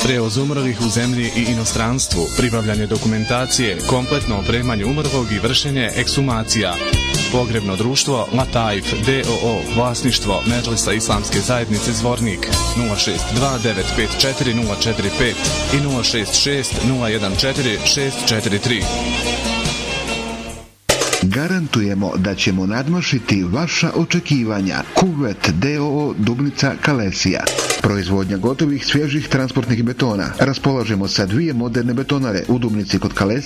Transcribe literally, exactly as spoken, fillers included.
prevoz umrlih u zemlji i inostranstvu, pribavljanje dokumentacije, kompletno opremanje umrlog i vršenje ekshumacija. Pogrebno društvo Lataif d o o, vlasništvo Medžlisa Islamske zajednice Zvornik, nula šest dva devet pet četiri nula četiri pet i nula šest šest nula jedan četiri šest četiri tri. Garantujemo da ćemo nadmašiti vaša očekivanja. Kuvet d o o, Dubnica, Kalesija. Proizvodnja gotovih svježih transportnih betona. Raspolažemo sa dvije moderne betonare u Dubnici kod Kalesije